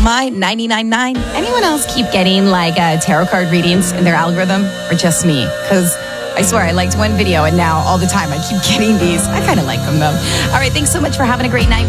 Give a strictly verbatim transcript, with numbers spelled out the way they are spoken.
my ninety-nine point nine. Anyone else keep getting like uh, tarot card readings in their algorithm, or just me? Because I swear I liked one video and now all the time I keep getting these. I kind of like them though. All right, thanks so much for having a great night.